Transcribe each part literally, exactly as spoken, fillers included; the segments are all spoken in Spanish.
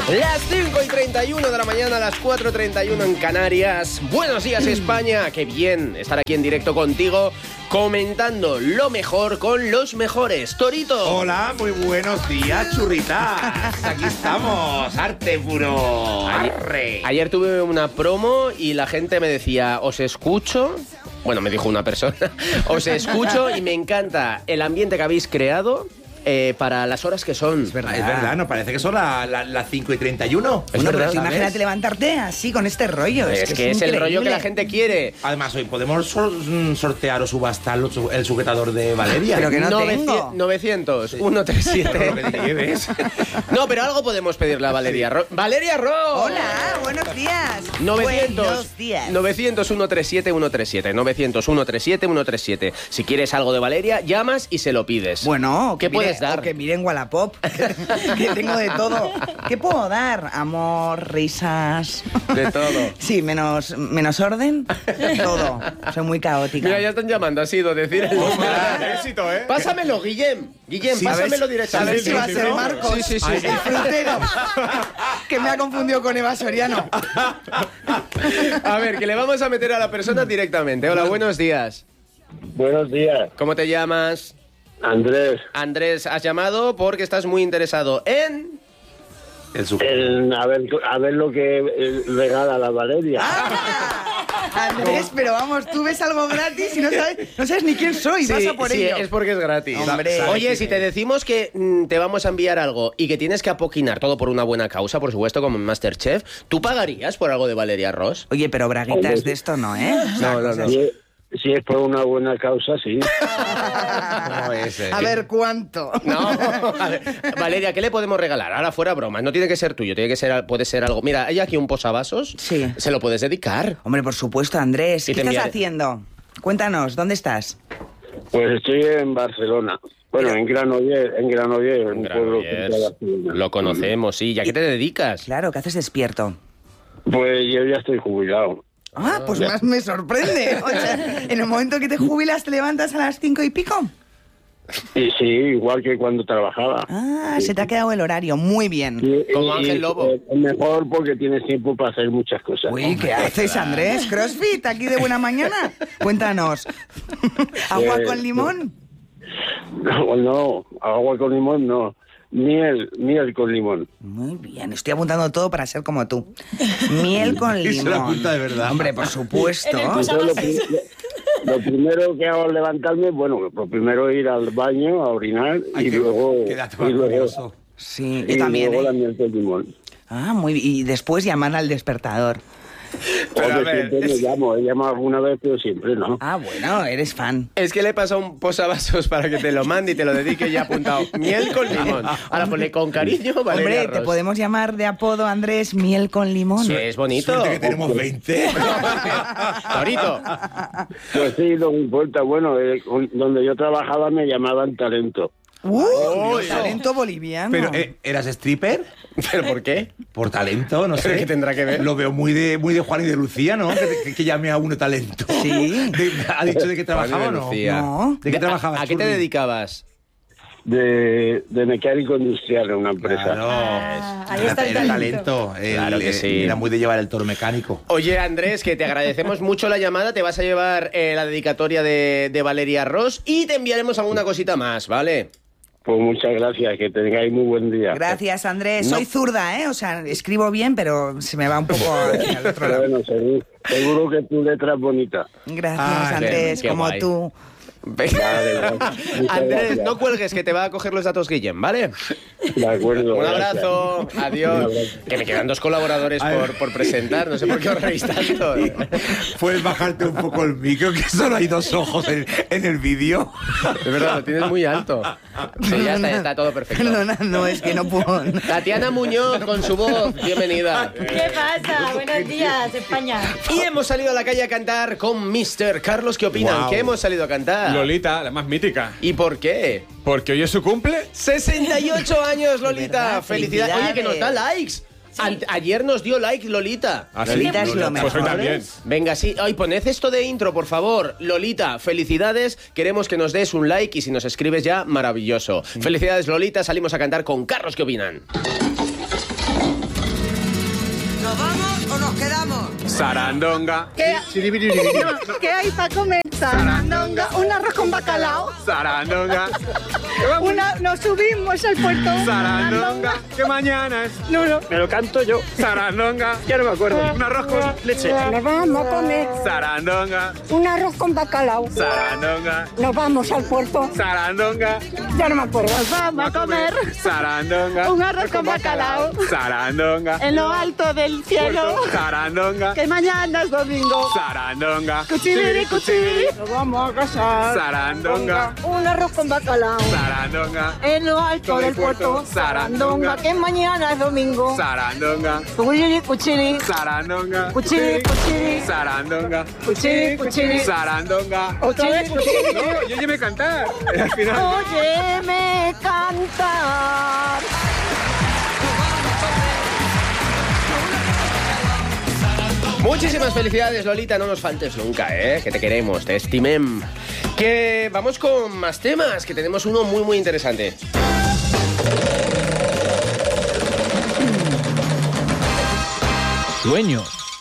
Las cinco y treinta y uno de la mañana, las cuatro y treinta y uno en Canarias. Buenos días, España. Qué bien estar aquí en directo contigo, comentando lo mejor con los mejores. Torito. Hola, muy buenos días, churritas. Aquí estamos, arte puro. Arre. Ayer tuve una promo y la gente me decía, os escucho. Bueno, me dijo una persona, os escucho y me encanta el ambiente que habéis creado. Eh, para las horas que son. Es verdad, es verdad, nos parece que son las la, la cinco y treinta y uno. Es bueno, verdad, pero imagínate levantarte así con este rollo. Es, es que, que es, es el rollo que la gente quiere. Además, hoy podemos sor sortear o subastar el sujetador de Valeria. Pero que no novecientos, tengo. novecientos, ciento treinta y siete. Lo que te lleves. No, pero algo podemos pedirle a Valeria Ro. ¡Valeria Ro! Hola, buenos días. novecientos, Buenos días. novecientos, ciento treinta y siete, ciento treinta y siete. novecientos, ciento treinta y siete, ciento treinta y siete. Si quieres algo de Valeria, llamas y se lo pides. Bueno, ¿qué que mire, puedes dar? o que miren Wallapop, que tengo de todo. ¿Qué puedo dar? Amor, risas. De todo. Sí, menos, menos orden, todo. Soy muy caótica. Mira, ya están llamando, ha sido decir el éxito, ¿eh? Pásamelo, Guillem. Guillem, Sí, pásamelo A directamente. ver si va a ser sí, Marcos, sí, sí, sí. el frutero, que me ha confundido con Eva Soriano. A ver, que le vamos a meter a la persona directamente. Hola, buenos días. Buenos días, ¿Cómo te llamas? Andrés. Andrés, has llamado porque estás muy interesado en... El sujetador. El- a, ver, a ver lo que eh, regala la Valeria. Andrés, pero vamos, tú ves algo gratis y no sabes, no sabes ni quién soy, Sí, vas a por sí, ello. es porque es gratis. Hombre. Oye, si te decimos que mm, te vamos a enviar algo y que tienes que apoquinar todo por una buena causa, por supuesto, como en MasterChef, ¿tú pagarías por algo de Valeria Ross? Oye, pero braguitas de esto no, ¿eh? No, no, no. Si es, si es por una buena causa, sí. No es, eh. A ver, ¿cuánto? No, a ver, Valeria, ¿qué le podemos regalar? Ahora fuera bromas, no tiene que ser tuyo, tiene que ser, puede ser algo. Mira, hay aquí un posavasos, Sí. se lo puedes dedicar. Hombre, por supuesto, Andrés. Y ¿Qué te estás enviaré- haciendo? Cuéntanos, ¿dónde estás? Pues estoy en Barcelona. Bueno, en Granollers, en Granollers, un pueblo cerca de Barcelona. Lo conocemos, sí. ¿Y a qué te dedicas? Claro, ¿qué haces despierto? Pues yo ya estoy jubilado. Ah, pues más me sorprende. O sea, en el momento que te jubilas, ¿te levantas a las cinco y pico? Y sí, igual que cuando trabajaba. Ah, se te ha quedado el horario. Muy bien. Y- Como y- Ángel y, Lobo. eh, Es mejor porque tienes tiempo para hacer muchas cosas. Uy, ¿qué haces, Andrés? ¿Crossfit aquí de buena mañana? Cuéntanos. ¿Agua Eh, con limón? No, no, agua con limón no. Miel, miel con limón. Muy bien, estoy apuntando todo para ser como tú. Miel con Y se lo limón. apunta de verdad. Hombre, por supuesto. Entonces, lo, pri- lo primero que hago al levantarme, bueno, lo primero es ir al baño a orinar Ay, y que- luego, quédate y luego, orgulloso. Sí, y yo también. luego ¿eh? la miel con limón. Ah, muy bien. Y después llamar al despertador. Pero, a Porque ver, siempre me es- llamo, he llamado alguna vez, pero siempre no. Ah, bueno, eres fan. Es que le he pasado un posavasos para que te lo mande y te lo dedique y ya apuntado. Miel con limón. Ahora ponle con cariño, Valeria Hombre, te Ross. podemos llamar de apodo, Andrés, miel con limón. Sí, es bonito. Suerte que tenemos veinte. Torito. Pues sí, no me importa. Bueno, eh, con- donde yo trabajaba me llamaban talento. ¡Uh! Oh, talento boliviano. Pero, eh, ¿eras stripper? ¿Pero por qué? Por talento, no sé. ¿Pero qué tendrá que ver? Lo veo muy de, muy de Juan y de Lucía, ¿no? Que, que, que llame a uno talento. Sí. De- ¿Ha dicho de qué trabajaba o Juan y de no? Lucía. No. ¿De qué trabajabas, ¿A, a qué te Churri? dedicabas? De, de mecánico industrial en una empresa. Claro. Ah, ahí Era- está el era talento. talento. El- Claro que eh, sí. Era muy de llevar el toro mecánico. Oye, Andrés, que te agradecemos mucho la llamada. Te vas a llevar eh, la dedicatoria de, de Valeria Ross y te enviaremos alguna cosita más, ¿vale? Pues muchas gracias, que tengáis muy buen día. Gracias, Andrés. No. Soy zurda, ¿eh? O sea, escribo bien, pero se me va un poco aquí al otro Pero lado. bueno, seguro, seguro que tu letra es bonita. Gracias, Ah, qué- Andrés, qué como guay. tú. Venga. Vale, vale. Muchas Andrés, gracias. no cuelgues, que te va a coger los datos Guillem, ¿vale? De acuerdo. Un gracias. abrazo, adiós. Un abrazo. Que me quedan dos colaboradores A ver. por, por presentar, no sé por qué os reís tanto. Puedes bajarte un poco el micro, que solo hay dos ojos en, en el vídeo. De verdad, lo tienes muy alto. Sí, ya está, está todo perfecto. Perdona, no, es que no puedo. Tatiana Muñoz con su voz, bienvenida. ¿Qué pasa? Buenos días, España. Y hemos salido a la calle a cantar con mister Carlos. ¿Qué opinan? Wow. ¿Qué hemos salido a cantar? Lolita, la más mítica. ¿Y por qué? Porque hoy es su cumple. sesenta y ocho años, Lolita. verdad, Felicidades. Oye, que nos da likes. An- ayer nos dio like Lolita. ¿Ah, sí? Lolita es lo Pues hoy mejor. también. Venga, sí. Ay, poned esto de intro, por favor. Lolita, felicidades. Queremos que nos des un like y si nos escribes ya, maravilloso. Felicidades, Lolita. Salimos a cantar con Carlos. ¿Qué opinan? Sarandonga. ¿Qué, no, ¿qué hay para comer? Sarandonga. Un arroz con bacalao. Sarandonga. Una, nos subimos al puerto. Sarandonga. Que mañana es. No, no. Me lo canto yo. Sarandonga. Ya no me acuerdo. Un arroz con leche. Nos vamos a comer Sarandonga. un arroz con bacalao. Sarandonga. Nos vamos al puerto. Sarandonga. Ya no me acuerdo. Nos vamos a comer Sarandonga. un arroz con bacalao. Sarandonga. En lo alto del cielo. Sarandonga. Que mañana es domingo. Sarandonga. Cuchibiri, cuchibiri. Nos vamos a casar. Sarandonga. Un arroz con bacalao. Sarandonga. En lo alto Todo del el puerto. puerto. Sarandonga. Que mañana es domingo. Sarandonga. Cuchiri, cuchiri. Sarandonga. Cuchiri, cuchiri. Sarandonga. Cuchiri, cuchiri. Sarandonga. Otra vez, cuchiri. No, yo me cantar. Al final. Óyeme cantar. Muchísimas felicidades, Lolita, no nos faltes nunca, ¿eh? Que te queremos, te estimem. Que vamos con más temas, que tenemos uno muy, muy interesante. Sueño.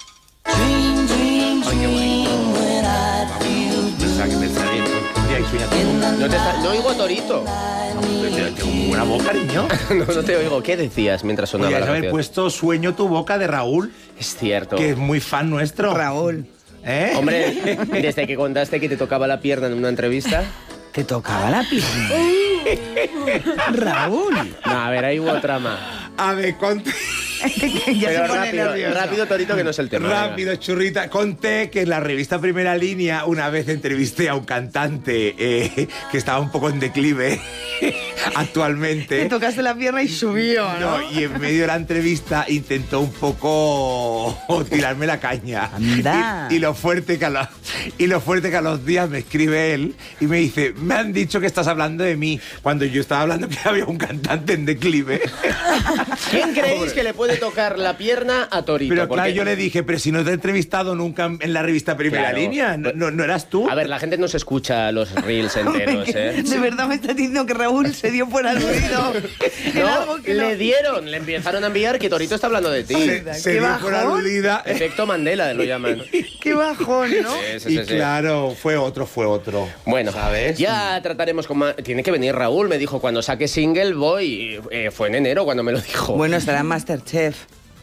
No, te está- no oigo a Torito. Tengo muy buena voz, cariño. No, no te oigo. ¿Qué decías mientras sonaba Podrías la haber canción? puesto Sueño tu boca de Raúl, Es cierto. que es muy fan nuestro. Raúl, ¿Eh? Hombre, desde que contaste que te tocaba la pierna en una entrevista... ¿te tocaba la pierna? Raúl. No, a ver, ahí hubo trama. A ver, conté... Ya Pero se pone rápido, nervioso. rápido, Torito, que no es el tema. Rápido, churrita. Conté que en la revista Primera Línea una vez entrevisté a un cantante eh, que estaba un poco en declive actualmente. Te tocaste la pierna y subió, ¿no? No, y en medio de la entrevista intentó un poco tirarme la caña. Anda. Y, y lo fuerte que a los, y lo fuerte que a los días me escribe él y me dice, me han dicho que estás hablando de mí, cuando yo estaba hablando que había un cantante en declive. ¿Quién creéis que le puede tocar la pierna a Torito? Pero claro, Porque- yo le dije, pero si no te he entrevistado nunca en la revista Primera Claro. Línea, ¿no, no, no eras tú? A ver, la gente no se escucha los reels enteros, ¿eh? De verdad me estás diciendo que Raúl se dio por aludido en No, algo que no... le dieron, le empezaron a enviar que Torito está hablando de ti. se se qué dio por bajón. aludida. Efecto Mandela lo llaman. Qué bajón, ¿no? Sí, sí, Y sí, sí. claro, fue otro, fue otro. Bueno, ¿sabes? ya trataremos con más... Tiene que venir Raúl, me dijo, cuando saque single voy. Eh, fue en enero cuando me lo dijo. Bueno, estará en Masterchef.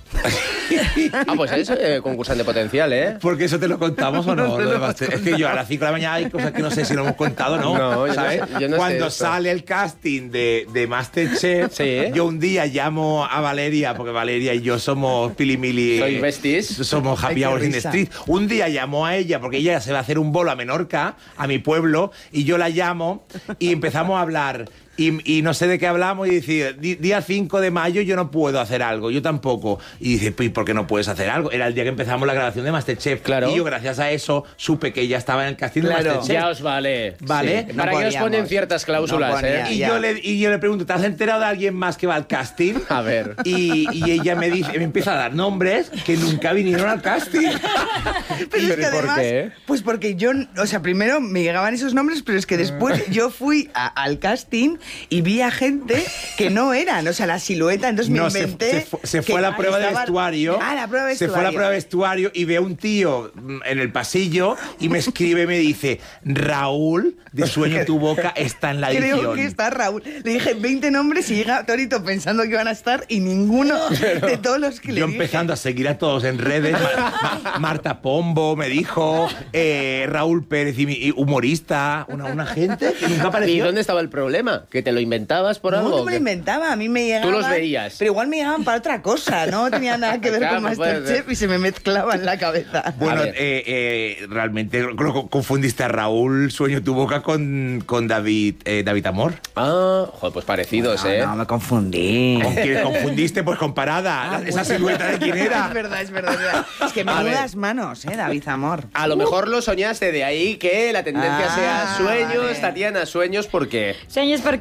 Ah, pues es eh, concursante potencial, ¿eh? Porque eso te lo contamos o no. Lo de Master- es que yo a las cinco de la mañana hay cosas que no sé si lo hemos contado o no. No, yo no ¿sabes? sé- yo no sé Cuando esto. sale el casting de, de Masterchef, Sí. yo un día llamo a Valeria, porque Valeria y yo somos pilimili. ¿Sois besties? Somos Ay, happy qué hours in the risa. street. Un día llamo a ella, porque ella se va a hacer un bolo a Menorca, a mi pueblo, y yo la llamo y empezamos a hablar. Y, y no sé de qué hablamos y dice, "Di- día cinco de mayo yo no puedo hacer algo, yo tampoco". Y dice, pues ¿por qué no puedes hacer algo? Era el día que empezamos la grabación de Masterchef. Claro. Y yo gracias a eso supe que ella estaba en el casting Claro. de Masterchef. Ya os vale. Vale. Sí. No ¿Para qué os podíamos. ponen ciertas cláusulas, No ponía. eh? Y Ya. yo, le, y yo le pregunto, ¿te has enterado de alguien más que va al casting? A ver. Y, y ella me dice, me empieza a dar nombres que nunca vinieron al casting. Pero es ¿Pero que y por además, qué? pues porque yo, o sea, primero me llegaban esos nombres, pero es que después yo fui a- al casting y vi a gente que no eran, o sea, la silueta, entonces No, me se, inventé. se fue, se fue que a la prueba de estaba- vestuario. Ah, la prueba de Se vestuario. fue a la prueba de vestuario y ve a un tío mm, en el pasillo y me escribe y me dice, Raúl, de Sueño tu boca está en la edición. Creo que está Raúl. Le dije veinte nombres y llega Torito pensando que iban a estar y ninguno de todos los que le Yo dije. empezando a seguir a todos en redes. Ma- Ma- Marta Pombo me dijo, eh, Raúl Pérez, y mi- y humorista, una, una gente que nunca ¿Y apareció. dónde estaba el problema? ¿Que te lo inventabas por No, algo? no o me qué? lo inventaba, a mí me llegaban... Tú los veías. Pero igual me llegaban para otra cosa, no tenía nada que ver Claro, con no puede Masterchef ser. y se me mezclaba en la cabeza. Bueno, A ver. eh, eh, realmente creo que confundiste a Raúl Sueño tu boca con, con David, eh, David Amor. Ah, joder, pues parecidos, No, ¿eh? no, me confundí. ¿Con quién confundiste? Pues con Parada. La- esa silueta de quién Es era. verdad, es verdad, es verdad. Es que A ver. menudas manos, ¿eh, David Amor? A lo mejor lo soñaste, de ahí que la tendencia Ah, sea sueños, vale. Tatiana, sueños, porque... Sueños porque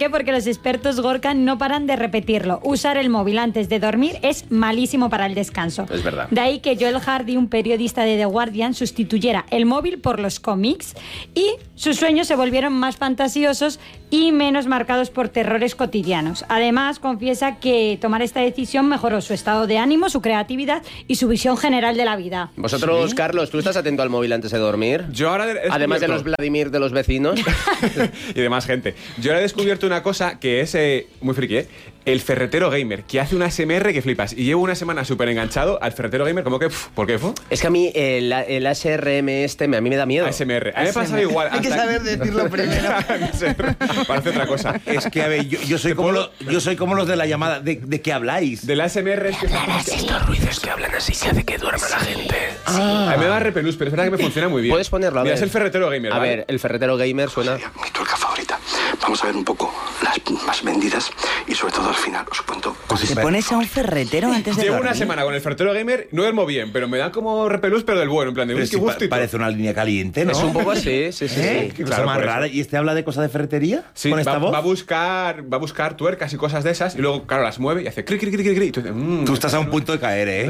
qué? Porque los expertos Gorka no paran de repetirlo. Usar el móvil antes de dormir es malísimo para el descanso. Es verdad. De ahí que Joel Hardy, un periodista de The Guardian, sustituyera el móvil por los cómics y sus sueños se volvieron más fantasiosos y menos marcados por terrores cotidianos. Además, confiesa que tomar esta decisión mejoró su estado de ánimo, su creatividad y su visión general de la vida. Vosotros, ¿sí? Carlos, ¿tú estás atento al móvil antes de dormir? Yo ahora he Además de descubierto- los Vladimir de los vecinos. y de más gente. Yo ahora he descubierto una cosa que es eh, muy friki, ¿eh? El ferretero gamer, que hace una A S M R que flipas. Y llevo una semana súper enganchado al ferretero gamer, como que, pf, ¿por qué? Fu? Es que a mí el, el A S R M este me- a mí me da miedo. A S M R. A mí me pasa igual. Hay que hasta- saber decirlo primero. No sé, parece otra cosa. Es que, a ver, yo, yo soy, como puedo- lo- yo soy como los de la llamada. ¿De, de qué habláis? Del A S M R es que... Estos ruidos que hablan así que hace que duerma la gente. A mí me da repelús, pero es verdad que me funciona muy bien. Puedes ponerlo, a Mira, ver. es el ferretero gamer, A ¿vale? ver, el ferretero gamer suena... Mi tuerca favorita. Vamos a ver un poco las más vendidas y sobre todo al final os cuento. ¿Te pones a un ferretero antes de Llevo dormir? una semana con el ferretero gamer, no duermo bien, pero me da como repelús, pero del bueno, en plan de, Pero uy, qué si pa- gustito. parece una línea caliente, ¿no? Es un poco así, sí, sí, ¿Eh? sí. Qué cosa Claro, más por eso. rara. ¿Y este habla de cosas de ferretería? Sí, ¿Con esta va, voz? va a buscar, va a buscar tuercas y cosas de esas y luego, claro, las mueve y hace cri, cri, cri, cri, cri. Y tú dices, mm, Tú estás a un punto de caer, ¿eh?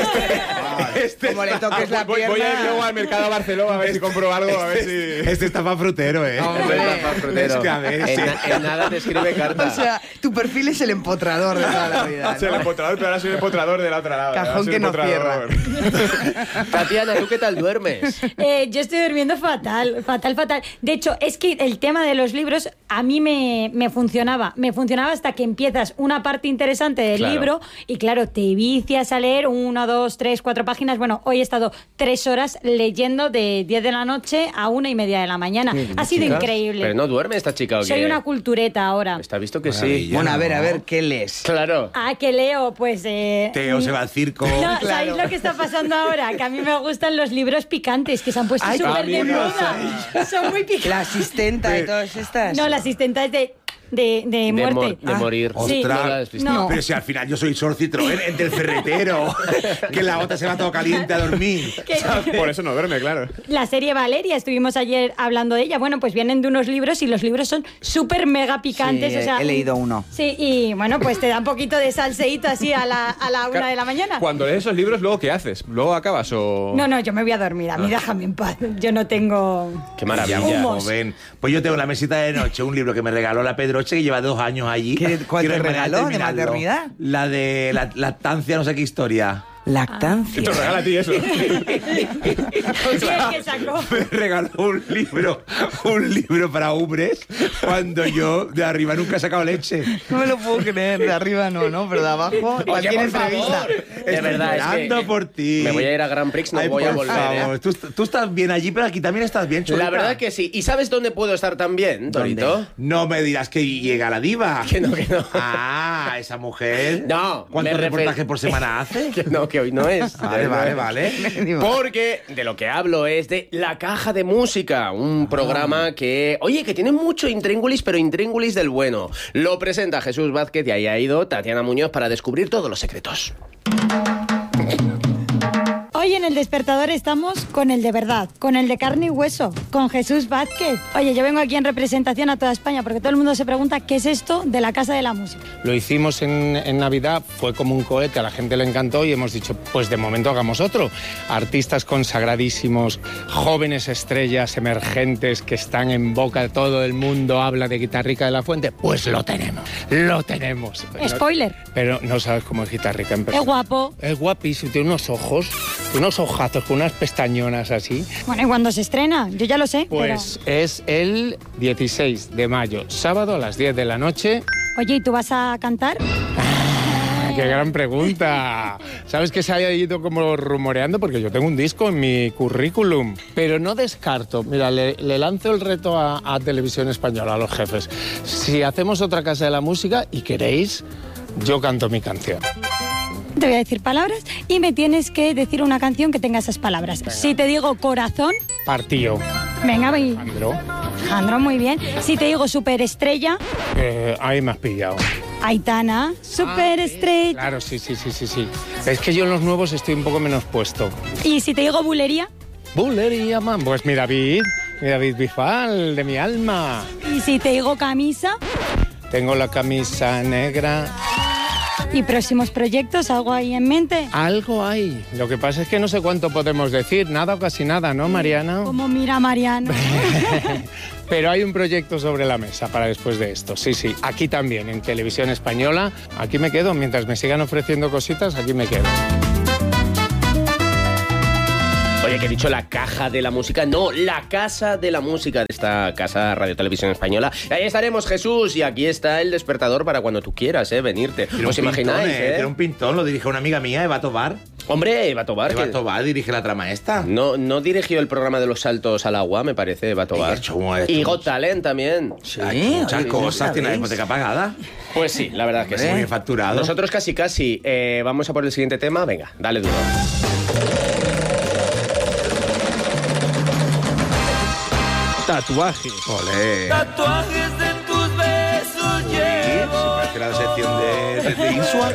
este Como le está- toques la voy, voy a ir pierna. luego al mercado a Barcelona a ver si compro algo, a ver si... Este está para frutero, ¿eh? Hombre. Es que a ver, En, sí. na- en nada te escribe carta. O sea, tu perfil es el empotrador de toda la vida, Soy el ¿no? empotrador, pero ahora soy el empotrador del otro lado. Cajón Ahora soy que el no empotrador. Tatiana, ¿tú qué tal duermes? Eh, yo estoy durmiendo fatal, fatal, fatal. De hecho, es que el tema de los libros a mí me, me funcionaba. Me funcionaba hasta que empiezas una parte interesante del Claro. libro y claro, te vicias a leer una, dos, tres, cuatro páginas. Bueno, hoy he estado tres horas leyendo de diez de la noche a una y media de la mañana. Ha sido Chicas, increíble. Pero no duerme esta chica, ¿o qué? Soy una cultureta ahora. Está visto que sí. Maravilla. Bueno, a ver, a ¿no? ver, ¿qué lees? Claro. Ah, que leo, pues... Eh, Teo se va al circo. No, Claro. ¿sabéis lo que está pasando ahora? Que a mí me gustan los libros picantes, que se han puesto Ay, súper de amigos, moda. Son muy picantes. La asistenta y todas estas. No, la asistenta es de, de, de De, muerte. mor- de Ah, morir. sí. No la Ostras. has visto. No. Pero si al final yo soy Sor Citroën entre el ferretero, que la otra se va todo caliente a dormir. Que- Por eso no duerme, claro. la serie Valeria, estuvimos ayer hablando de ella. Bueno, pues vienen de unos libros y los libros son súper mega picantes. Sí, o sea, he leído uno. Sí, y bueno, pues te da un poquito de salseíto así a la, a la una de la mañana. Cuando lees esos libros, ¿luego qué haces? ¿Luego acabas o...? No, no, yo me voy a dormir. A mí déjame en paz. Yo no tengo... Qué maravilla. Humos. Joven. Pues yo tengo en la mesita de noche un libro que me regaló la Pedroche, que lleva dos años allí. ¿Qué- cuál Quiero te terminar- regaló? ¿De terminarlo. maternidad? La de la lactancia, no sé qué historia. Lactancia. Te regala a ti eso. Sí, es que sacó. Me regaló un libro, un libro para hombres, cuando yo de arriba nunca he sacado leche. No me lo puedo creer. De arriba no, ¿no? Pero de abajo, cualquier por entrevista. favor. De verdad, es que Esperando por ti. me voy a ir a Grand Prix, no Ay, voy a por volver, favor. ¿eh? Tú, tú estás bien allí, pero aquí también estás bien, chulita. La verdad que sí. ¿Y sabes dónde puedo estar también, Torito? No me dirás que llega la diva. Que no, que no. Ah, esa mujer. No, ¿Cuántos me refer- reportajes por semana hace? Que no, que hoy no es. Vale, vale, vale. Porque de lo que hablo es de La Caja de Música, un programa que, oye, que tiene mucho intríngulis, pero intríngulis del bueno. Lo presenta Jesús Vázquez y ahí ha ido Tatiana Muñoz para descubrir todos los secretos. Hoy en El Despertador estamos con el de verdad, con el de carne y hueso, con Jesús Vázquez. Oye, yo vengo aquí en representación a toda España porque todo el mundo se pregunta qué es esto de la Casa de la Música. Lo hicimos en, en Navidad, fue como un cohete, a la gente le encantó y hemos dicho, pues de momento hagamos otro. Artistas consagradísimos, jóvenes estrellas emergentes que están en boca de todo el mundo, habla de Guitarrica de la Fuente, pues lo tenemos, lo tenemos. Spoiler. Pero no sabes cómo es Guitarrica en persona. Es guapo. Es guapísimo, tiene unos ojos, unos ojazos con unas pestañonas así. Bueno, ¿y cuándo se estrena? Yo ya lo sé, Pues es el dieciséis de mayo, sábado a las diez de la noche. pero... Oye, ¿y tú vas a cantar? ¡Qué gran pregunta! ¿Sabes que se haya ido como rumoreando? Porque yo tengo un disco en mi currículum. Pero no descarto. Mira, le, le lanzo el reto a, a Televisión Española, a los jefes. Si hacemos otra Casa de la Música y queréis, yo canto mi canción. Te voy a decir palabras y me tienes que decir una canción que tenga esas palabras. Si te digo corazón, Partido. venga, voy. Andro, Alejandro, muy bien. Si te digo superestrella, eh, ahí me has pillado. Aitana, superestrella. Claro, sí, sí, sí, sí, sí. Es que yo en los nuevos estoy un poco menos puesto. Y si te digo bulería, Bulería, man. Pues mi David, mi David Bisbal, de mi alma. y si te digo camisa, tengo la camisa negra. ¿Y próximos proyectos? ¿Algo ahí en mente? Algo hay. Lo que pasa es que no sé cuánto podemos decir. Nada o casi nada, ¿no, Mariana? Como mira Mariano. Pero hay un proyecto sobre la mesa para después de esto. Sí, sí. Aquí también, en Televisión Española. Aquí me quedo. Mientras me sigan ofreciendo cositas, aquí me quedo. Oye, que he dicho la caja de la música, no, la casa de la música de esta casa Radio Televisión Española. Y ahí estaremos, Jesús, y aquí está el despertador para cuando tú quieras, ¿eh? Venirte. Tiene ¿Os un imagináis, pintón, eh? eh? Tiene un pintón, lo dirige una amiga mía, Eva Tobar. Hombre, Eva Tobar. Eva que- Tobar dirige la trama esta. No, no dirigió el programa de los saltos al agua, me parece, Eva Tobar. Y ha hecho un- Y Got Talent también. Hay muchas oye, cosas, ¿no tiene la sabéis? hipoteca pagada. Pues sí, la verdad que sí. Muy bien facturado. Nosotros casi casi. Eh, vamos a por el siguiente tema. Venga, dale duro. Tatuajes. Olé. Tatuajes de tus besos Sí, se parece la sección de, de, de Insua.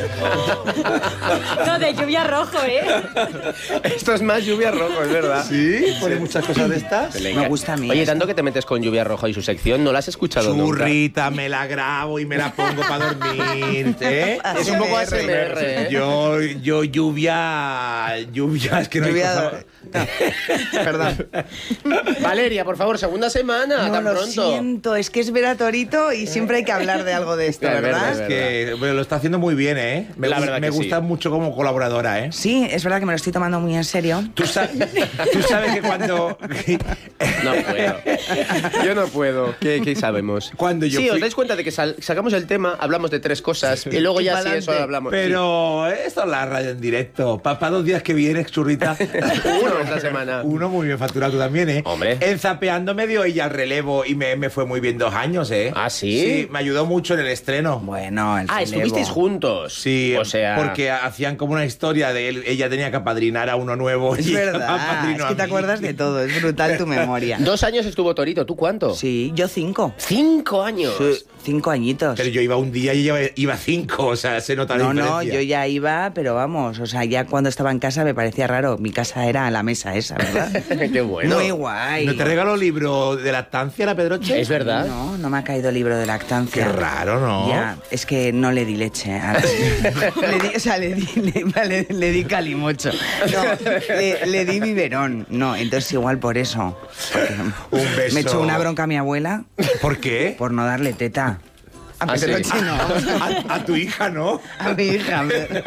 No, de lluvia rojo, ¿eh? Esto es más lluvia rojo, es verdad. Sí, pone muchas cosas de estas. Me gusta a mí Oye, esto. tanto que te metes con lluvia roja y su sección, ¿no la has escuchado nunca? Churrita, me la grabo y me la pongo para dormir. ¿eh? Es un poco A S M R, ¿eh? Yo, yo lluvia, lluvia, es que no hay Lluvia- cosa- No, perdón. Valeria, por favor, segunda semana, No, tan lo pronto. siento, es que es Vera Torito y siempre hay que hablar de algo de esto, Es verdad, ¿verdad? es Es que bueno, lo está haciendo muy bien, ¿eh? Me, La gu- verdad me que gusta sí. mucho como colaboradora, ¿eh? Sí, es verdad que me lo estoy tomando muy en serio. Tú, sa- tú sabes que cuando... No puedo. Yo no puedo. ¿Qué, qué sabemos? Cuando yo sí, fui- os dais cuenta de que sal- sacamos el tema, hablamos de tres cosas y luego Y ya sí, pa'lante. eso hablamos. Pero esto es la radio en directo. Para dos días que vienes, churrita. Sí. Uno esta semana. Uno muy bien facturado tú también, ¿eh? Hombre. En Zapeando me dio ella el relevo y me, me fue muy bien dos años, ¿eh? ¿Ah, sí? Sí, me ayudó mucho en el estreno. Bueno, el Ah, relevo. estuvisteis juntos. Sí, o sea, porque hacían como una historia de él. Ella tenía que apadrinar a uno nuevo. Es y ella me verdad, apadrinó es a que te mí. acuerdas de todo, es brutal tu memoria. dos años estuvo Torito. ¿Tú cuánto? Sí, yo cinco. Cinco años. Sí, cinco añitos. Pero yo iba un día y ella iba cinco, o sea, se nota la No, diferencia. no, yo ya iba, pero vamos, o sea, ya cuando estaba en casa me parecía raro. Mi casa era la mesa esa, ¿verdad? Qué bueno. Muy guay. ¿No te regaló libro de lactancia, la Pedroche? Es verdad. No, no me ha caído libro de lactancia. Qué raro, ¿no? Ya, es que no le di leche. a- le di, o sea, le di, le, vale, le di calimocho. No, le, le di biberón. No, entonces igual por eso. Porque Un beso. Me echó una bronca a mi abuela ¿Por qué? por no darle teta. A Ah, sí. Pedroche no. A, a tu hija, ¿no? A mi hija.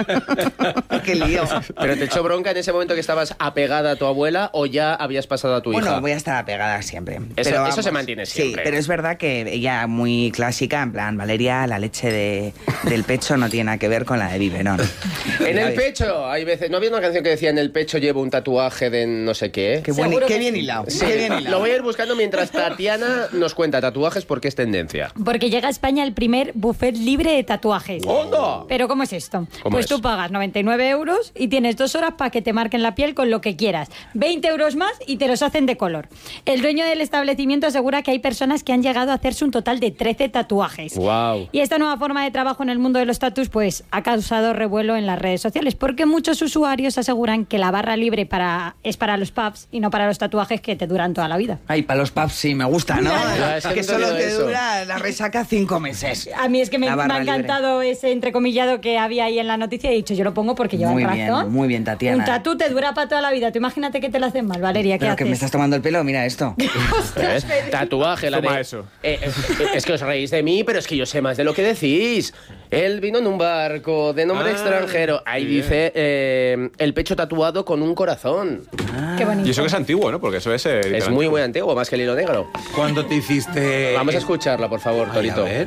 Qué lío. ¿Pero te echó bronca en ese momento que estabas apegada a tu abuela o ya habías pasado a tu Bueno, hija? voy a estar apegada siempre. Eso- Pero eso se vamos, mantiene siempre. Sí, pero es verdad que ella muy clásica, en plan, Valeria, la leche de, del pecho no tiene nada que ver con la de biberón. En Ya el ves. pecho, hay veces. ¿No había una canción que decía en el pecho llevo un tatuaje de no sé qué? Qué, buen- Seguro qué que bien sí. hilado. Sí, Qué bien hilado. lo voy a ir buscando mientras Tatiana nos cuenta tatuajes porque es tendencia. Porque llega a España el primer buffet libre de tatuajes. ¡Onda! ¿Pero cómo es esto? ¿Cómo Pues es? tú pagas noventa y nueve euros y tienes dos horas para que te marquen la piel con lo que quieras. veinte euros más y te los hacen de color. El dueño del establecimiento asegura que hay personas que han llegado a hacerse un total de trece tatuajes. Guau. Y esta nueva forma de trabajo en el mundo de los tatus pues ha causado revuelo en las redes sociales porque muchos usuarios aseguran que la barra libre para, es para los pubs y no para los tatuajes que te duran toda la vida. Ay, para los pubs sí me gusta, ¿no? Ya, es que que no te solo digo te eso. dura la resaca cinco meses. A mí es que me, La me barra ha libre. encantado ese entrecomillado que había ahí en la noticia y he dicho, yo lo pongo porque llevan Muy razón. bien, muy bien, Tatiana. Un tatú te dura para toda la vida. Tú imagínate que te lo hacen mal, Valeria, ¿qué Pero haces? que me estás tomando el pelo, mira esto. ¿Ves? Tatuaje, la Toma de... eso. Eh, eh, es que os reís de mí, pero es que yo sé más de lo que decís. Él vino en un barco de nombre Ah, extranjero. Ahí bien. dice eh, el pecho tatuado con un corazón. Qué bonito. Y eso que es antiguo, ¿no? Porque eso es... eh, Es literalmente- muy, muy antiguo, más que el hilo negro. ¿Cuándo te hiciste...? Vamos a escucharla, por favor, Ay, Torito. a ver.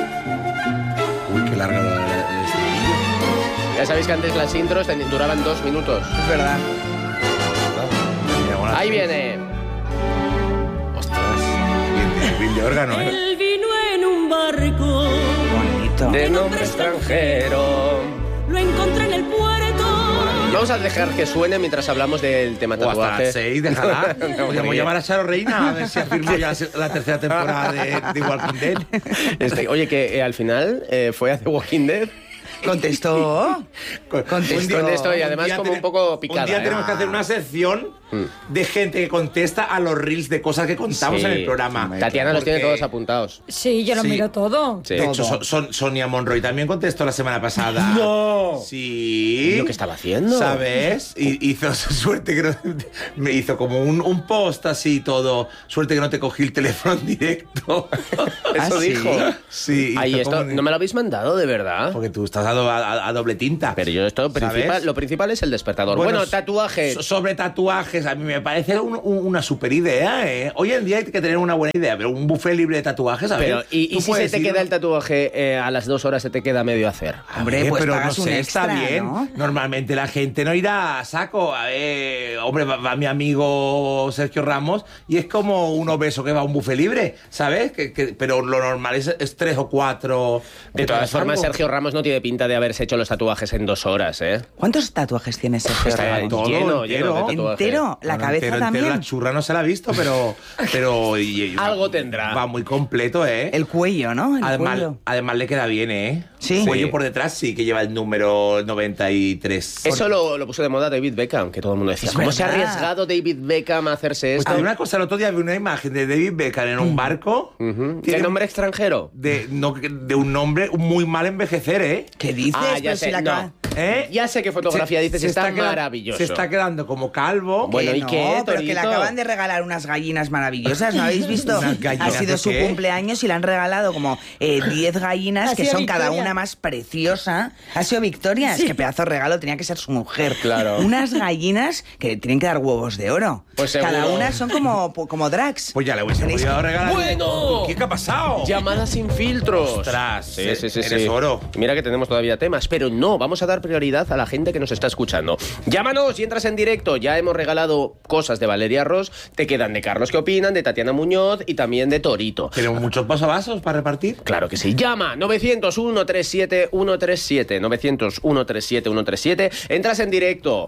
Uy, qué larga la, la- el estribillo. Ya sabéis que antes las intros ten- duraban dos minutos. Es verdad. Mira, bueno, Ahí sí. viene. Ostras. Bien, bien de órgano, ¿eh? Él vino en un barco, Bonito. De nombre extranjero. lo encontré en el puerto. Vamos a dejar que suene mientras hablamos del tema O hasta tatuaje. las seis, déjala. No, Podríamos porque- llamar a Charo Reina a ver si afirma ya la tercera temporada de, de Walking Dead. Este, oye, que eh, al final eh, fue a The Walking Dead. Contestó. Contestó. Contestó y además como un poco picada. Un día ¿eh? tenemos que hacer una sección Mm. de gente que contesta a los reels de cosas que contamos Sí. en el programa. Tatiana los tiene Porque- todos apuntados. Sí, yo lo Sí. miro todo. Sí. De hecho, Son- Son- Sonia Monroy también contestó la semana pasada. ¡No! Sí. ¿Y lo que estaba haciendo? ¿Sabes? Y hizo suerte que no, me hizo como un, un post así y todo. Suerte que no te cogí el teléfono en directo. Eso ¿Ah, sí? dijo. Sí. Ay, hizo esto como- no me lo habéis mandado, de verdad. Porque tú estás a, do- a- a doble tinta. Pero yo esto ¿Sabes? principal, lo principal es el despertador. Bueno, so- tatuajes. so- Sobre tatuajes, a mí me parece un- un- una super idea, ¿eh? Hoy en día hay que tener una buena idea, pero un buffet libre de tatuajes, ¿sabes? Pero, ¿y, y Tú si se puedes te ir- queda el tatuaje eh, a las dos horas se te queda medio hacer? A Hombre, ver, pues pero no pagas un sé, extra, está bien. ¿no? Normalmente la gente no irá a saco. A ver, hombre, va, va mi amigo Sergio Ramos y es como un obeso que va a un buffet libre, ¿sabes? Que, que- pero lo normal es, es tres o cuatro. De todas ¿Sabes formas, algo? Sergio Ramos no tiene pinta de haberse hecho los tatuajes en dos horas, ¿eh? ¿Cuántos tatuajes tiene Sergio Está Ramos? todo lleno, entero. lleno de tatuajes. ¿Entero? ¿La Bueno, cabeza entero, entero, también? la churra no se la ha visto, pero. pero y- y- Algo va- tendrá. Va muy completo, ¿eh? El cuello, ¿no? El Además, cuello. además le queda bien, ¿eh? Sí. Cuello Sí. por detrás sí que lleva el número noventa y tres. Eso lo, lo puso de moda David Beckham, que todo el mundo decía, Es ¿cómo se ha verdad. arriesgado David Beckham a hacerse Pues esto? te digo una cosa, el otro día vi una imagen de David Beckham en un barco. Ujú. Tiene ¿Qué nombre extranjero? De, no, de un nombre muy mal envejecer, ¿eh? ¿Qué dices? Ah, ya Pero sé, si la no. acaba- ¿Eh? Ya sé qué fotografía Se- dices, se está, queda- maravilloso. Se está quedando como calvo. Bueno, Que ¿y no, qué, pero que le Torito? acaban de regalar unas gallinas maravillosas, ¿no habéis visto? ¿Unas gallinas Ha sido de su qué? cumpleaños y le han regalado como eh, diez gallinas Ha que sido son cada Victoria. una más preciosa. Ha sido Victoria, es que pedazo de regalo tenía que ser su mujer. Claro. Unas gallinas que tienen que dar huevos de oro. Pues cada seguro. una son como, como drags. Pues ya le hubiese Tenéis podido que- regalar. ¡Bueno! ¿Qué, qué ha pasado? Llamadas sin filtros. Ostras, sí, sí, sí, eres sí. oro. Mira que tenemos todavía temas, pero no, vamos a dar prioridad a la gente que nos está escuchando. Llámanos y entras en directo. Ya hemos regalado cosas de Valeria Ross, te quedan de Carlos, ¿qué opinan? De Tatiana Muñoz y también de Torito. ¿Tenemos muchos pasovasos para repartir? Claro que sí. Llama novecientos uno treinta y siete ciento treinta y siete. novecientos uno treinta y siete ciento treinta y siete. Entras en directo.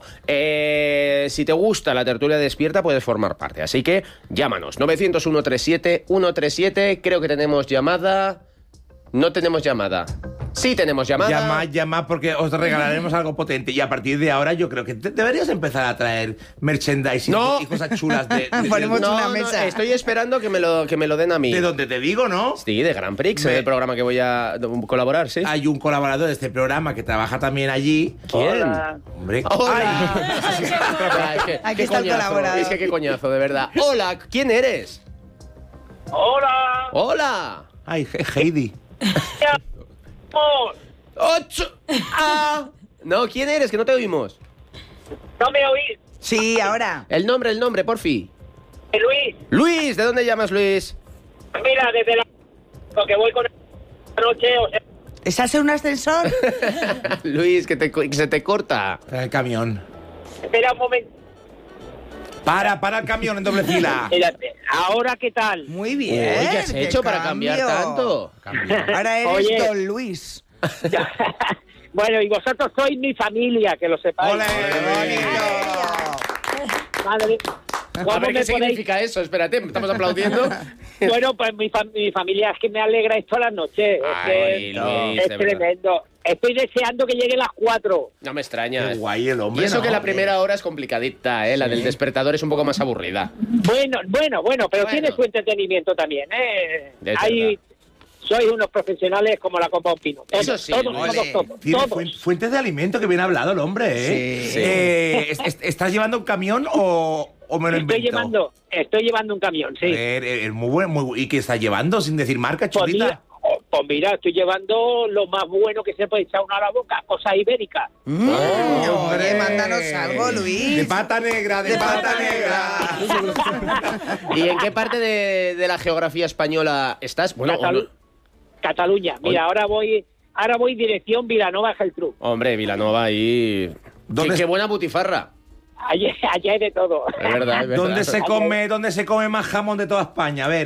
Eh, si te gusta la tertulia despierta, puedes formar parte. Así que llámanos. novecientos uno treinta y siete ciento treinta y siete. Creo que tenemos llamada. No tenemos llamada. Sí tenemos llamada. Llama, llama, porque os regalaremos algo potente. Y a partir de ahora yo creo que te- deberías empezar a traer merchandising No. y cosas chulas de, de, de- Ponemos No, una no, mesa. estoy esperando que me lo, que me lo den a mí. de donde te digo, ¿no? Sí, de Grand Prix, Me- el programa que voy a colaborar, ¿sí? Hay un colaborador de este programa que trabaja también allí. ¿Quién? Hombre, ¡Hola! ay, Ah, es que- Aquí qué está el coñazo, colaborador. Es que qué coñazo, de verdad. Hola, ¿quién eres? ¡Hola! Hola. ay, He- Heidi. Ocho. Ah. No, ¿quién eres? Que no te oímos. ¿No me oís? Sí, ahora. El nombre, el nombre, porfi. Luis, Luis, ¿de dónde llamas, Luis? mira, desde la... Porque voy con la noche, o sea... ¿Estás en un ascensor? Luis, que, te, co- que se te corta. Trae el camión. Espera un momento. Para, para el camión en doble fila. Mírate, ¿ahora qué tal? Muy bien. Uy, ¿qué has qué hecho para cambiar cambio. tanto? Ahora eres Oye. Don Luis. Bueno, y vosotros sois mi familia, que lo sepáis. ¡Ole! Madre, A ¿cómo ver, ¿qué me podéis? significa eso? Espérate, estamos aplaudiendo. Bueno, pues mi, fam- mi familia es que me alegra esto a las noches. Es, Ay, que Luis, es de verdad. tremendo. Estoy deseando que lleguen las cuatro. No me extraña. Qué guay el Y hombre, eso ¿no? que la primera hora es complicadita, ¿eh? La del despertador es un poco más aburrida. Bueno, bueno, bueno, pero Bueno. tiene su entretenimiento también, ¿eh? Es Hay, sois unos profesionales como la copa de un pino. Todos, Eso sí, todos, Luis. todos, todos, Tiene todos. fuen- fuentes de alimento, que bien hablado el hombre, ¿eh? Sí. Eh, ¿es- es- ¿Estás llevando un camión o, o me lo Estoy invento? llevando, estoy llevando un camión, sí. A ver, eh, es muy bueno. Muy, ¿y qué estás llevando sin decir marca, Pues chulita? mira, oh, pues mira, estoy llevando lo más bueno que se puede echar uno a la boca, cosas ibéricas. Mm, Hombre. oye, mándanos algo, Luis. De pata negra, de, De pata, pata negra. ¿Y en qué parte de, de la geografía española estás? Bueno, o Catalu- no- Cataluña. Mira, Oye. ahora voy, ahora voy dirección Vilanova Geltrú. hombre, Vilanova ahí. ¿Dónde Qué, qué es- buena butifarra. Allá, allá hay de todo. Es verdad, es verdad. ¿Dónde se come, dónde se come más jamón de toda España? A ver.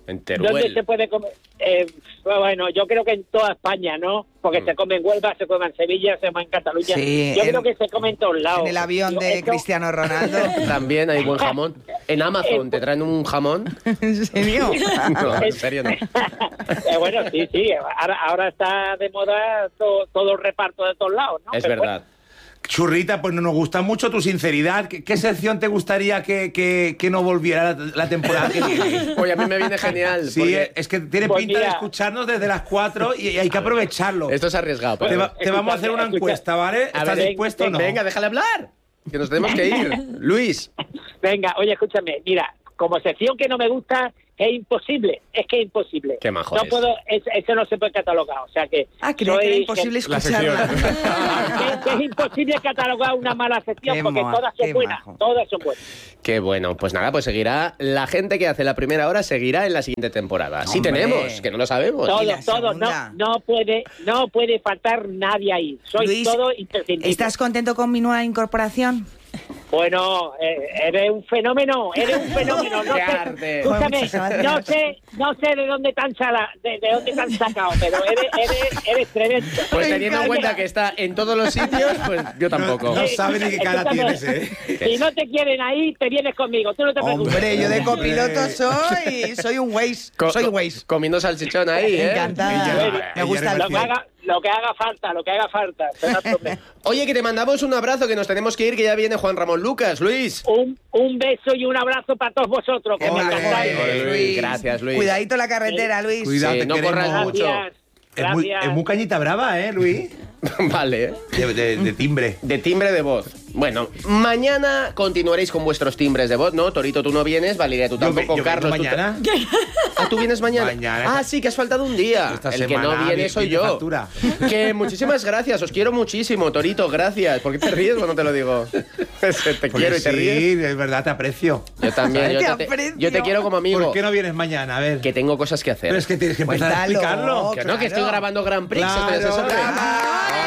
En ¿Dónde Teruel. se puede comer? Eh, bueno, yo creo que en toda España, ¿no? Porque Mm. se come en Huelva, se come en Sevilla, se come en Cataluña. Sí, yo en- creo que se come en todos lados. En el avión Yo- de esto- Cristiano Ronaldo. También hay buen jamón. En Amazon te traen un jamón. ¿En serio? No, en serio no. Eh, bueno, sí, sí. Ahora, ahora está de moda todo, todo el reparto de todos lados, ¿no? Es Pero verdad. Churrita, pues no nos gusta mucho tu sinceridad. ¿Qué, qué sección te gustaría que, que, que no volviera la, la temporada que viene? Oye, a mí me viene genial. Sí, porque es que tiene Pues pinta de mira. escucharnos desde las cuatro y, y hay que aprovecharlo. Esto es arriesgado. Te, pero- va- te vamos a hacer una Escucha, encuesta, ¿vale? A ¿Estás ver, dispuesto o no? Venga, déjale hablar. Que nos tenemos que ir. Luis. Venga, oye, escúchame. Mira, como sección que no me gusta, es imposible. Es que es imposible. Qué majo No eres. puedo, es- eso no se puede catalogar. O sea que. Ah, creía que era soy- imposible La sección. escucharla. que, que es imposible catalogar una mala sección Qué porque ma- todas son qué buenas. majo. Todas son buenas. Qué bueno, pues nada, pues seguirá. La gente que hace la primera hora seguirá en la siguiente temporada. Sí Hombre. tenemos, que no lo sabemos. Todo, ¿Y la todo. No, segunda? no puede, no puede faltar nadie ahí. Soy Luis, todo imprescindible. ¿Estás contento con mi nueva incorporación? Bueno, eh, eres un fenómeno, eres un fenómeno. No Qué sé, arte. escúchame, Muchas gracias. no sé, no sé de dónde te han sala, de, de dónde te han sacado, pero eres, eres, eres tremendo. Pues Me teniendo en encanta. cuenta que está en todos los sitios, pues yo tampoco. No sabe ni qué cara Escúchame, tienes, ¿eh? Si no te quieren ahí, te vienes conmigo, tú no te preocupes. Hombre, yo de copiloto soy, soy un Waze, Co- soy co- Waze. Comiendo salchichón ahí, ¿eh? Encantada. Ella- Me gusta ella el Lo que haga, lo que haga falta, lo que haga falta. no hay problema. Oye, que te mandamos un abrazo, que nos tenemos que ir, que ya viene Juan Ramón Lucas. Luis. Un, un beso y un abrazo para todos vosotros. que Qué me majo encantáis. eres, Luis. Luis. Gracias, Luis. Cuidadito la carretera, Luis. Cuidado, Sí, te no queremos. corras mucho. Gracias. Es muy, Gracias. es muy cañita brava, ¿eh, Luis? Vale, ¿eh? De, de- de timbre. De timbre de voz. Bueno, mañana continuaréis con vuestros timbres de voz, ¿no? Torito, tú no vienes, Valeria, tú Yo ve- tampoco, yo vengo Carlos. tú mañana. ta- Ah, ¿tú vienes mañana? Mañana. Ah, sí, que has faltado un día. Esta El que no semana viene vi- soy viene yo. factura. Que muchísimas gracias, os quiero muchísimo, Torito, gracias. ¿Por qué te ríes cuando te lo digo? te Porque quiero y te sí, ríes. es verdad, te aprecio. Yo también, yo Te te, te- aprecio. yo te quiero como amigo. ¿Por qué no vienes mañana? A ver. Que tengo cosas que hacer. Pero es que tienes que empezar a Cuéntalo. explicarlo. Que no, que estoy Claro. grabando Grand Prix. Claro, estoy asesor de- claro.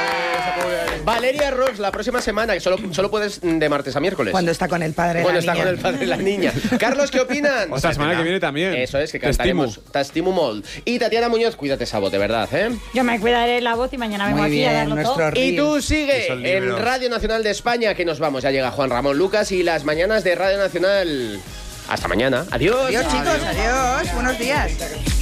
Valeria Ross, la próxima semana, que solo, solo puedes de martes a miércoles. Cuando está con el padre de Cuando la está niña. con el padre de la niña. Carlos, ¿qué opinan? Esta semana que viene también. Eso es, que Te estimo. cantaremos. Te estimo molt. Y Tatiana Muñoz, cuídate esa voz, de verdad, ¿eh? Yo me cuidaré la voz y mañana vengo Muy aquí a bien, darlo nuestro todo. Y reel. tú sigue Esos en libros. Radio Nacional de España, que nos vamos. Ya llega Juan Ramón Lucas y las mañanas de Radio Nacional. Hasta mañana. Adiós. Adiós, chicos, adiós. Buenos días.